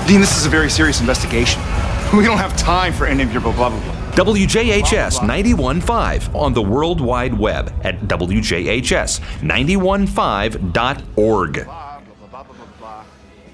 Dean, this is a very serious investigation. We don't have time for any of your blah, blah, blah. WJHS 91.5 on the World Wide Web at WJHS915.org.